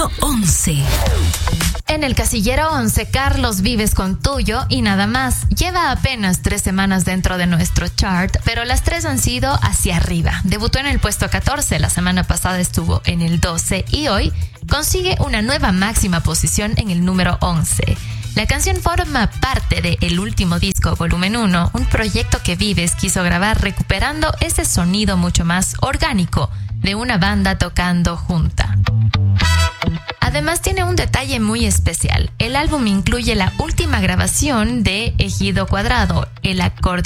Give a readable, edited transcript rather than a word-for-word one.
Número 11. En el casillero 11, Carlos Vives con Tuyo y Nada Más. Lleva apenas 3 semanas dentro de nuestro chart, pero las 3 han sido hacia arriba. Debutó en el puesto 14, la semana pasada estuvo en el 12 y hoy consigue una nueva máxima posición en el número 11. La canción forma parte de El Último Disco, volumen 1, un proyecto que Vives quiso grabar recuperando ese sonido mucho más orgánico de una banda tocando junta. Además tiene un detalle muy especial. El álbum incluye la última grabación de Ejido Cuadrado, el acordeón